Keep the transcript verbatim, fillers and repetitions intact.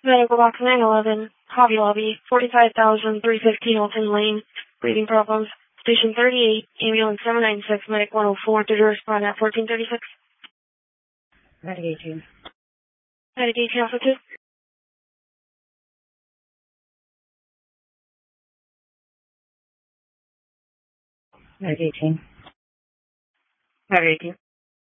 Medical box nine eleven, Hobby Lobby, forty-five thousand three hundred fifteen Alton Lane, breathing problems. Station thirty-eight, ambulance seven nine six, medic one oh four, did you respond at fourteen thirty-six? Medic eighteen. Medic eighteen, Alpha two. Medic eighteen. Medic eighteen.